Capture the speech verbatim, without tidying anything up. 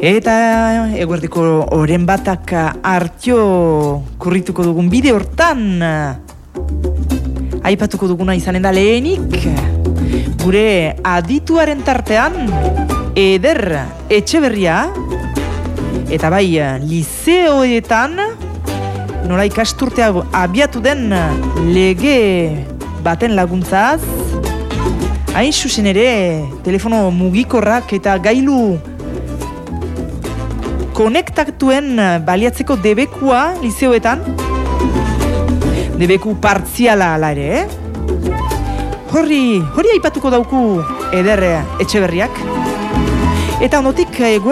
Eta eguerdiko oren batak hartio kurrituko dugun bide hortan aipatuko duguna izanen da lehenik gure adituaren tartean Eder Etxeberria eta bai lizeoetan nola ikasturtea abiatu den lege baten laguntzaz hain zuzen ere telefono mugikorrak eta gailu konektatuen baliatzeko debekua lizeoetan debeku partziala ala ere eh? horri, horri aipatuko dauku Eder Etxeberriak eta ondotik